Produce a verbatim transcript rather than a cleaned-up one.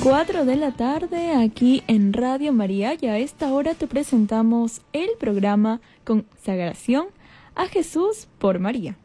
cuatro de la tarde aquí en Radio María, y a esta hora te presentamos el programa Consagración a Jesús por María.